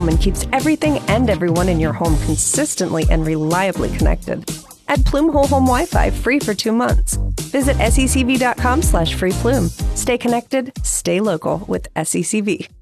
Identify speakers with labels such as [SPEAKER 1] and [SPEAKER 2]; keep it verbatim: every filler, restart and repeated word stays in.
[SPEAKER 1] and keeps everything and everyone in your home consistently and reliably connected. Add Plume Whole Home Wi-Fi free for two months. Visit secv.com slash free Plume. Stay connected, stay local with S E C V.